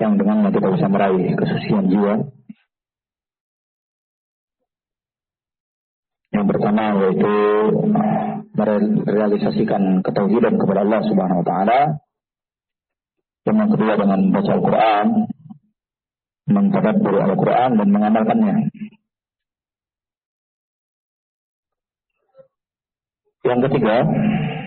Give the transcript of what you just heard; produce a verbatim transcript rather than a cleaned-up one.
yang dengannya kita bisa meraih kesucian jiwa. Yang pertama yaitu merealisasikan ketauhidan kepada Allah Subhanahu wa taala. Yang kedua dengan membaca Al-Qur'an, mentadabbur Al-Qur'an dan mengamalkannya. Yang ketiga